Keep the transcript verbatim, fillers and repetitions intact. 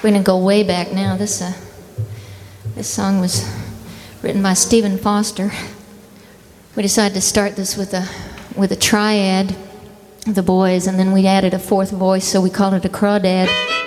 We're going to go way back now. This uh, this song was written by Stephen Foster. We decided to start this with a with a triad, the boys, and then we added a fourth voice, so we called it a crawdad.